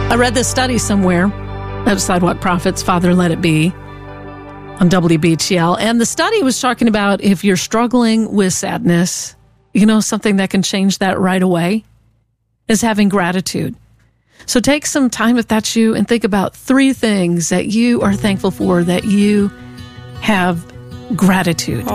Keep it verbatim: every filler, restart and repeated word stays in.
I read this study somewhere at Sidewalk Prophets, Father Let It Be, on W B T L. And the study was talking about if you're struggling with sadness, you know, something that can change that right away is having gratitude. So take some time, if that's you, and think about three things that you are thankful for, that you have gratitude.